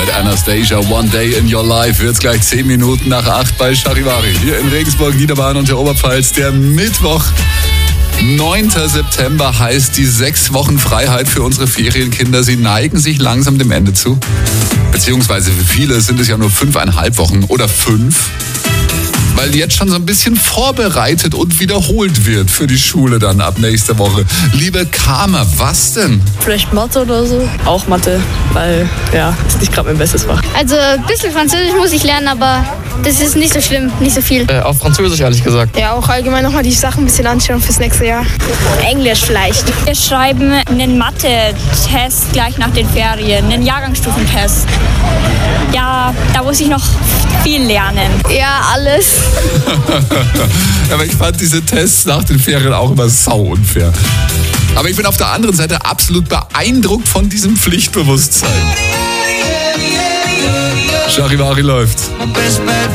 mit Anastasia. One Day in Your Life wird's gleich 10 Minuten nach 8 bei Charivari. Hier in Regensburg, Niederbayern und der Oberpfalz. Der Mittwoch, 9. September, heißt die 6 Wochen Freiheit für unsere Ferienkinder. Sie neigen sich langsam dem Ende zu. Beziehungsweise für viele sind es ja nur 5,5 Wochen oder 5. Weil jetzt schon so ein bisschen vorbereitet und wiederholt wird für die Schule dann ab nächster Woche. Liebe Karma, was denn? Vielleicht Mathe oder so. Auch Mathe, weil, ist nicht gerade mein bestes Fach. Also ein bisschen Französisch muss ich lernen, aber das ist nicht so schlimm, nicht so viel. Auf Französisch, ehrlich gesagt. Ja, auch allgemein nochmal die Sachen ein bisschen anschauen fürs nächste Jahr. Englisch vielleicht. Wir schreiben einen Mathe-Test gleich nach den Ferien, einen Jahrgangsstufentest. Ja, da muss ich noch viel lernen. Ja, alles. Aber ich fand diese Tests nach den Ferien auch immer sau unfair. Aber ich bin auf der anderen Seite absolut beeindruckt von diesem Pflichtbewusstsein. Charivari läuft.